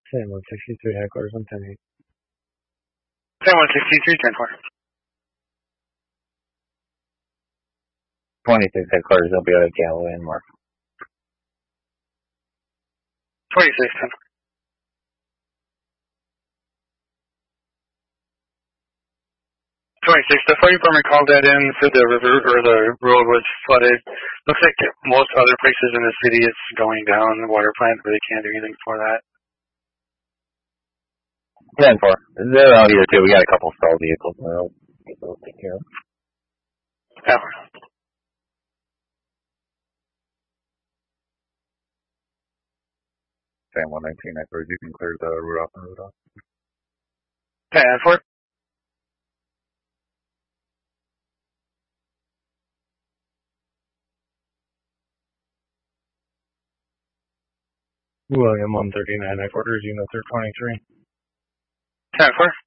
Sam 163 headquarters on 10-8. Sam 163, 10-4. 26 headquarters, they'll be out of Galloway and Mark. 26, 10-4. 26, the fire department called that in, said the river or the road was flooded. Looks like most other places in the city it's going down. The water plant really can't do anything for that. 10-4. They're out here too. We got a couple stalled vehicles. We'll take care of them. Yeah. Sam 119, headquarters, you can clear the Rudolph and Rudolph. 10-4. William 139 headquarters, unit 23. 10-4.